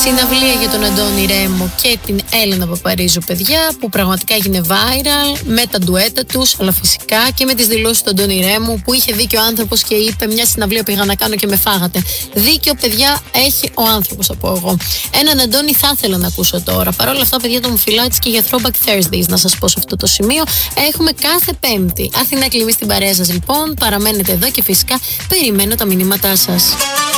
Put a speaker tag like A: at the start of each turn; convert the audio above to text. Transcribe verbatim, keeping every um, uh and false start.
A: Συναυλία για τον Αντώνη Ρέμο και την Έλενα Παπαρίζου, παιδιά, που πραγματικά έγινε viral με τα ντουέτα τους, αλλά φυσικά και με τις δηλώσεις του Αντώνη Ρέμου, που είχε δίκιο ο άνθρωπος και είπε: μια συναυλία πήγα να κάνω και με φάγατε. Δίκιο, παιδιά, έχει ο άνθρωπος, θα πω εγώ. Έναν Αντώνη θα ήθελα να ακούσω τώρα. Παρ' όλα αυτά, παιδιά, τον φυλάτης και για Throwback Thursdays, να σας πω σε αυτό το σημείο. Έχουμε κάθε Πέμπτη. Αθηνά Κλιμή στην παρέα σας, λοιπόν. Παραμένετε εδώ και φυσικά περιμένω τα μηνύματά σας.